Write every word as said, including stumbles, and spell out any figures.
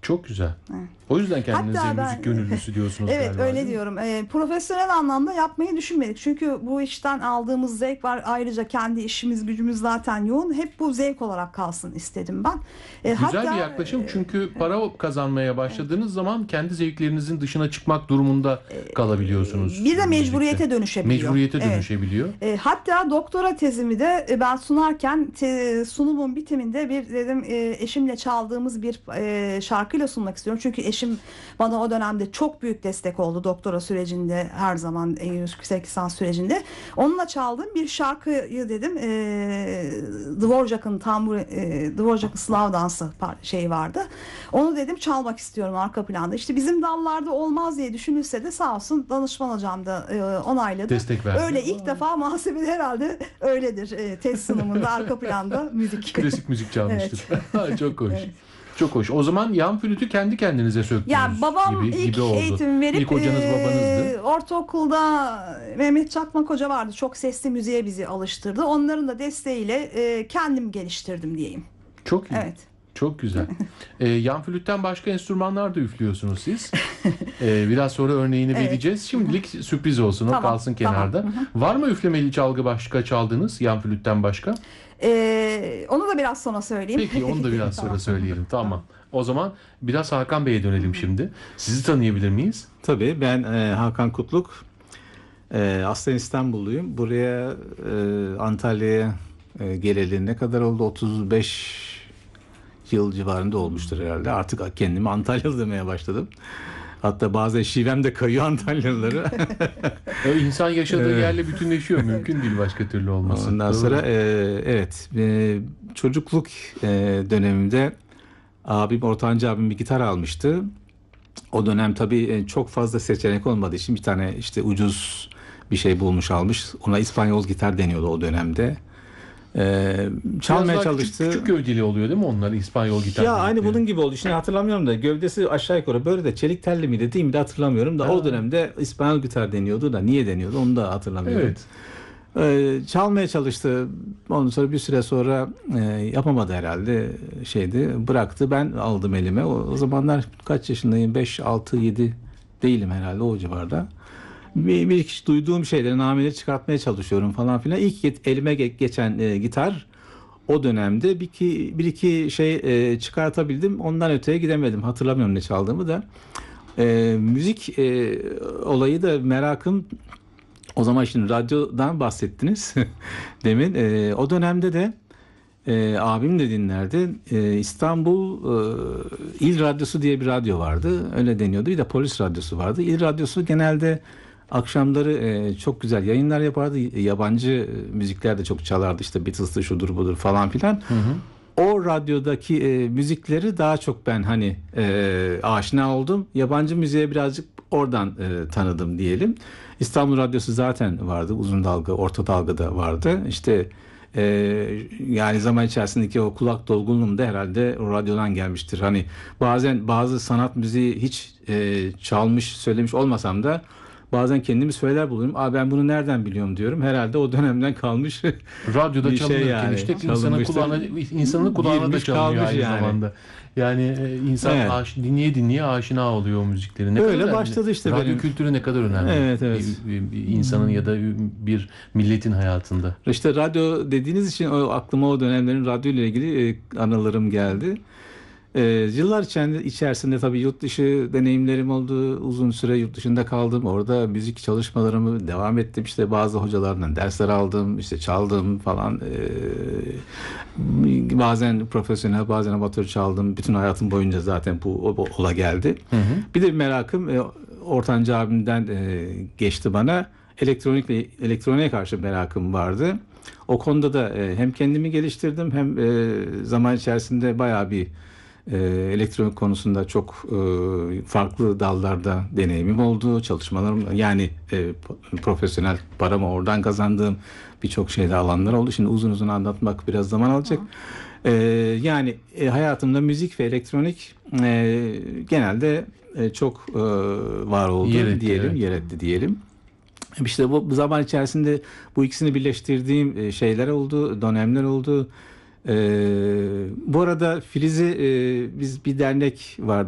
Çok güzel. Evet. O yüzden kendinize Hatta ben- müzik gönüllüsü diyorsunuz Evet galiba. öyle değil mi? diyorum. E, profesyonel anlamda yapmayı düşünmedik. Çünkü bu işten aldığımız zevk var. Ayrıca kendi işimiz gücümüz zaten yoğun. Hep bu zevk olarak kalsın istedim ben. E, Güzel hatta, bir yaklaşım çünkü para kazanmaya başladığınız zaman kendi zevklerinizin dışına çıkmak durumunda kalabiliyorsunuz. Bir de mecburiyete müzikte. dönüşebiliyor. Mecburiyete Evet. dönüşebiliyor. E, hatta doktora tezimi de e, ben sunarken te, sunumun bitiminde bir dedim e, eşimle çaldığımız bir e, şarkıyla sunmak istiyorum. Çünkü eşim bana o dönemde çok büyük destek oldu doktora sürecinde, her zaman e, yüksek lisans sürecinde. Onunla çaldığım bir şarkıyı dedim e, Dvorak'ın tambur e, Dvorak'ın Slav dansı şeyi vardı. Onu dedim çalmak istiyorum arka planda. İşte bizim dallarda olmaz diye düşünülse de sağ olsun danışman hocam da e, onayladı. Destek verdi. Öyle ilk defa muhasebede herhalde öyledir. E, test sunumunda arka planda müzik. Klasik müzik çalmıştır. Evet. Çok hoş. Evet. Çok hoş. O zaman yan flütü kendi kendinize söktünüz Ya babam gibi, ilk gibi oldu. eğitim verip İlk hocanız e, babanızdı. ortaokulda Mehmet Çakmak Hoca vardı. Çok sesli müziğe bizi alıştırdı. Onların da desteğiyle e, kendim geliştirdim diyeyim. Çok iyi. Evet. Çok güzel. Ee, yan flütten başka enstrümanlar da üflüyorsunuz siz. Ee, biraz sonra örneğini Evet. vereceğiz. Şimdilik sürpriz olsun. O Tamam, kalsın kenarda. tamam. Var mı üflemeli çalgı başka çaldınız yan flütten başka? E, onu da biraz sonra söyleyeyim. Peki onu da biraz sonra Tamam. söyleyelim. Tamam. O zaman biraz Hakan Bey'e dönelim şimdi. Sizi tanıyabilir miyiz? Tabii ben e, Hakan Kutluk. E, aslen İstanbulluyum. Buraya e, Antalya'ya e, geleli ne kadar oldu? otuz beş yıl civarında olmuştur herhalde. Artık kendimi Antalyalı demeye başladım. Hatta bazen şivem de kayıyor Antalyalılara. Ya insan yaşadığı yerle bütünleşiyor. Mümkün değil başka türlü olması. Ondan Doğru. sonra e, evet e, çocukluk e, dönemimde abim, ortanca abim bir gitar almıştı. O dönem tabii e, çok fazla seçenek olmadığı için bir tane işte ucuz bir şey bulmuş almış. Ona İspanyol gitar deniyordu o dönemde. Ee, çalmaya Biraz daha çalıştı. Küçük, küçük gövdeli oluyor değil mi onlar İspanyol gitar? Ya aynı dedikleri? bunun gibi oldu. Şimdi hatırlamıyorum da gövdesi aşağı yukarı böyle de çelik telli miydi değil mi de hatırlamıyorum da Ha. o dönemde İspanyol gitar deniyordu da niye deniyordu onu da hatırlamıyorum. Evet. Ee, çalmaya çalıştı. Ondan sonra bir süre sonra e, yapamadı herhalde şeydi. Bıraktı. Ben aldım elime. O, o zamanlar kaç yaşındayım? beş, altı, yedi değilim herhalde o civarda. Bir, bir iki duyduğum şeyleri nameleri çıkartmaya çalışıyorum falan filan. İlk get- elime ge- geçen e, gitar o dönemde bir iki, bir iki şey e, çıkartabildim. Ondan öteye gidemedim. Hatırlamıyorum ne çaldığımı da. E, müzik e, olayı da merakım. O zaman şimdi radyodan bahsettiniz demin. E, o dönemde de e, abim de dinlerdi. E, İstanbul e, İl Radyosu diye bir radyo vardı. Öyle deniyordu. Bir de polis radyosu vardı. İl Radyosu genelde akşamları e, çok güzel yayınlar yapardı. Yabancı müzikler de çok çalardı. İşte Beatles'tı şudur budur falan filan. Hı hı. O radyodaki e, müzikleri daha çok ben hani e, aşina oldum. Yabancı müziğe birazcık oradan e, tanıdım diyelim. İstanbul Radyosu zaten vardı. Uzun dalga, orta dalga da vardı. İşte e, yani zaman içerisindeki o kulak dolgunluğum da herhalde o radyodan gelmiştir. Hani bazen bazı sanat müziği hiç e, çalmış, söylemiş olmasam da bazen kendimi söyler bulurum. Aa ben bunu nereden biliyorum diyorum. Herhalde o dönemden kalmış. Radyoda bir şey çalınırken yani. işte insanın Çalınmıştır. kulağına, insanın kulağına da Girmiş, çalınıyor kalmış aynı yani. zamanda. Yani e, insan Evet. aş, dinleye dinleye aşina oluyor o müzikleri. Ne Öyle kadar önemli. başladı işte Radyo benim. kültürü ne kadar önemli. Evet, evet. Bir, bir- bir insanın ya da bir milletin hayatında. İşte radyo dediğiniz için o, aklıma o dönemlerin radyo ile ilgili e, anılarım geldi. E, yıllar içerisinde, içerisinde tabii yurt dışı deneyimlerim oldu. Uzun süre yurt dışında kaldım. Orada müzik çalışmalarımı devam ettim. İşte bazı hocalardan dersler aldım. İşte çaldım falan. E, bazen profesyonel bazen amatör çaldım. Bütün hayatım boyunca zaten bu o, ola geldi. Hı hı. Bir de merakım e, ortanca abimden e, geçti bana. Elektronikle elektroniğe karşı merakım vardı. O konuda da e, hem kendimi geliştirdim hem e, zaman içerisinde bayağı bir e, elektronik konusunda çok e, farklı dallarda deneyimim oldu. Çalışmalarım yani e, profesyonel paramı oradan kazandığım birçok şeyde alanlar oldu. Şimdi uzun uzun anlatmak biraz zaman alacak. E, yani e, hayatımda müzik ve elektronik e, genelde e, çok e, var oldu Yer etti, diyelim, evet. yer etti diyelim. İşte bu zaman içerisinde bu ikisini birleştirdiğim şeyler oldu, dönemler oldu. Ee, bu arada Filiz'i e, biz bir dernek vardı.